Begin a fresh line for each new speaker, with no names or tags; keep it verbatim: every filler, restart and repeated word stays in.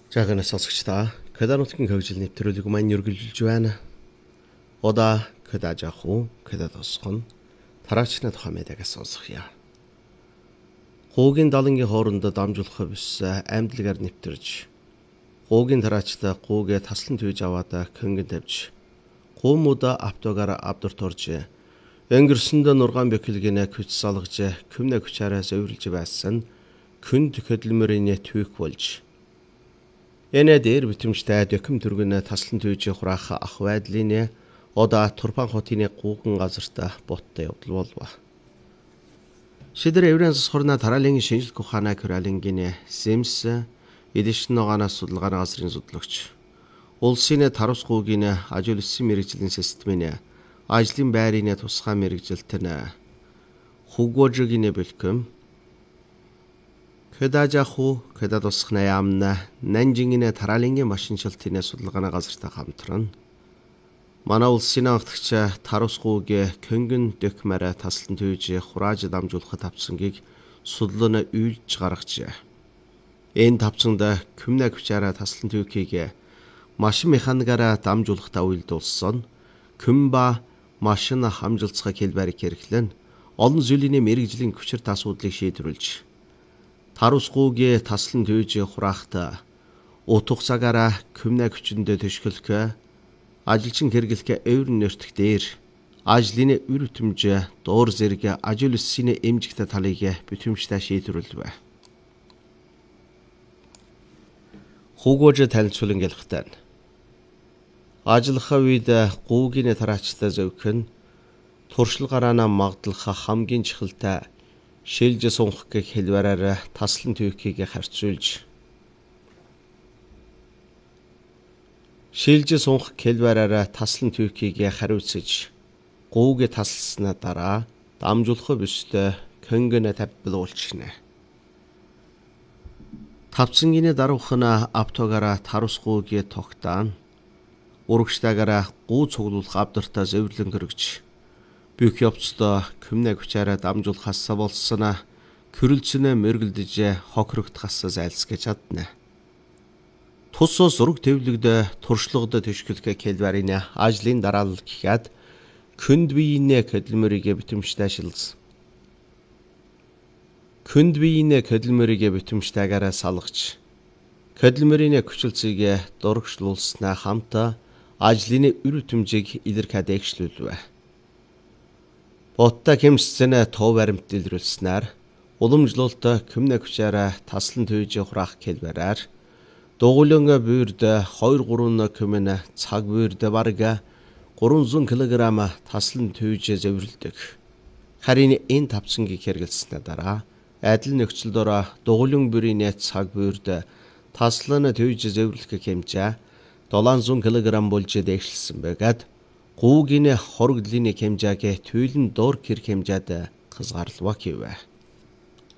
Жаахан сонсогчдаа Каданутгийн хөгжил нэвтрүүлэг маань үргэлжилж байна. Ода кадажаху кадатосхон тараачны тухай мэдээгээ сонсгоё. Гуугийн далангийн хоорондоо дамжуулах бис амьдлагаар нэвтэрж, гуугийн тараачтай гуугээ таслан түйж аваад көнгөн тавьж, гуумуда автогаараа авдарт орж, өнгөрсөндөө нургаан бэхлэгнэ хүч салгаж, күмнэ хүчээрээ зөвөрлж байсан күнд хөдөлмөрийн түүх болж Энэ дээр битэмжтэй дөкөм төргөнө таслан түйж хураах ах байдлын ода Турпан хотын гууган газартаа боттой явдал болов. Шидэр еврэнс хорна тараалын шинжилгээ ухааны коралингийн Симс эдишн ногоонос судалгааны газрын судлаач. Улсын тарус гуугийн ажил үйлсэн мэрэгжлийн системийн ажлын байрын тусгай мэрэгжилтэн хугожгийн бэлхэм Кадажаху кадатосхна яамна Нанжингийн тараалын машиншилтын судалгааны газартай хамтран манай улсын анхдагч тарус гуугийн көнгөн докмара таслан түйж хурааж дамжуулахад тавцангийг судлааны үйлж гаргажээ. Энэ тавцанд күмнэ хүчээрээ таслан түйхийг машин механикаараа дамжуулахдаа үйлдүүлсэн күмба машин хамжилцгай хэлбэрийг хэрэглэн олон зүйлийн мэрэгжлийн хүчирт асуудлыг шийдвэрлэж Тарус гуугийн таслан түйж хураахта утга цагаараа күмнэ хүчиндээ төшгөлөх ажилчин хэрэглэх өвөр нөртөх дээр ажлын үр өтөмж дуур зэрэг ажил үйлсийн эмжигтэй талыг бүтэмжтэй шийдвэрлэв. Хугож танилцуулан гэлхтэн ажиллах үед гуугийн тараачтай зөвхөн туршилгаараа магдлах хамгийн чухалтай шилж сунх гэх хэлбэрээр таслан түйхийг харьцуулж шилж сунх хэлбэрээр таслан түйхийг хариуцж гууг таслснаа дараа дамжуулах бүстэй көнгөнө тавьбуулчихна. Тавцангийн даруухна автогаараа тарус гуугийн тогтаан урагштайгаараа гуу цуглуулах авдартаа зөвлөн гэргэж бүх явцдаа күмнэ хүчээрээ дамжуулахаас болсон körөлцөнө мөргөлдөж хохирогдохаас зайлсгаж чадна. Тус зураг төвлөгдө туршлагад төшгөлөх хэлбэрийн ажлын дараалал гэхэд күнд биеийн хөдөлмөрийг битэмжтэй шилжсэн. Күнд биеийн хөдөлмөрийг битэмжтэйгээр салгаж хөдөлмөрийн хүчилцгийг дурагшлуулснаа хамт ажлын үр өтөмжийг илэрхийлж дэвшлүүлв. Ботта хэмжсэн тов баримт дэлгэрүүлснээр уламжлалт күмнэ хүчээрээ таслан түйж хураах хэлбэрээр дугуйлан буйрд хоёр гурван күмэн цаг буйрд бараг гурван килограмм таслан түйж зөвөрлөдөг. Харин энэ тавцангийг хэрэглэснээр дараа адил нөхцөл дор дугуйлан бүрийн цаг буйрд таслан түйж зөвөрлөх хэмжээ долоонзуун килограмм болж дэвшилсэн байгаад гуугийн хорогдлын хэмжээг түйлэн дор кэр хэмжээд хязгаарлав гэв.